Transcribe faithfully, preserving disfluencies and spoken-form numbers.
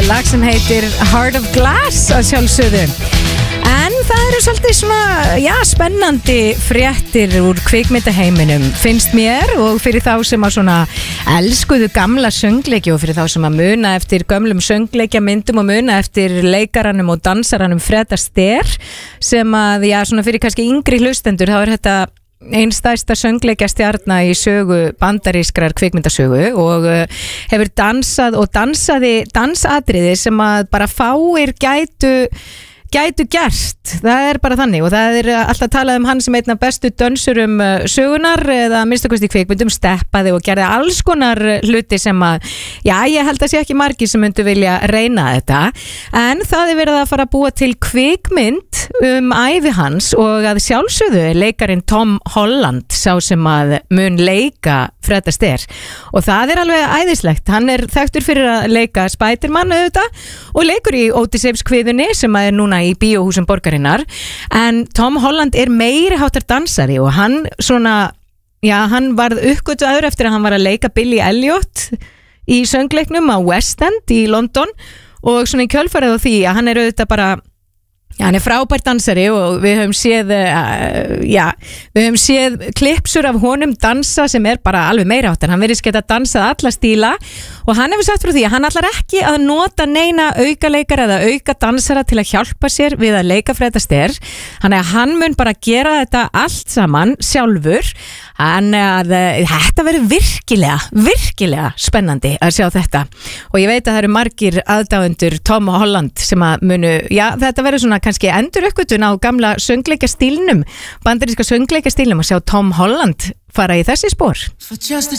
lag sem heitir Heart of Glass að sjálfsögðu. En það eru svolítið svona, já, spennandi fréttir úr kvikmyndaheiminum, finnst mér, og fyrir þá sem að svona elskuðu gamla söngleiki og fyrir þá sem að muna eftir gömlum söngleikja myndum og muna eftir leikaranum og dansaranum Fred Astaire, sem að, já, svona fyrir kannski yngri hlustendur, þá er þetta einn stærsta söngleikja stjarna í sögu bandarískrar kvikmyndasögu og uh, hefur dansað og dansaði dansatriði sem að bara fáir gætu gætu gert, það er bara þannig og það er alltaf talað um hann sem einn af bestu dönsurum sögunar eða minnstakosti kvikmyndum, steppaði og gerði alls konar hluti sem að já, ég held að sé ekki margir sem myndu vilja reyna þetta, en það er verið að fara að búa til kvikmynd um ævi hans og að sjálfsögðu leikarin Tom Holland sá sem að mun leika Fred Astaire og það er alveg æðislegt, hann er þekktur fyrir að leika Spiderman auðvitað og leikur í Ódysseifskviðunni sem að er núna í bíóhúsum borgarinnar, en Tom Holland er meiri háttar dansari og hann svona, já, hann varð uppgötvaður eftir að hann var að leika Billy Elliot í söngleiknum á West End í London og svona í kjölfarið á því að hann er auðvitað bara já, hann er frábær dansari og við höfum séð uh, já, við höfum séð klippsur af honum dansa sem er bara alveg meira áttar, hann verðist geta dansað alla stíla og hann hefur sagt frá því að hann ætlar ekki að nota neina aukaleikara eða auka dansara til að hjálpa sér við að leika Fred Astaire, hann er að hann mun bara gera þetta allt saman sjálfur, hann að þetta verður virkilega, virkilega spennandi að sjá þetta og ég veit að það eru margir aðdáendur Tom Holland sem að munu, já, þetta verður svona kannski endur uppgötun á gamla söngleika stílnum, bandaríska söngleika stílnum að sjá Tom Holland fara í þessi spór.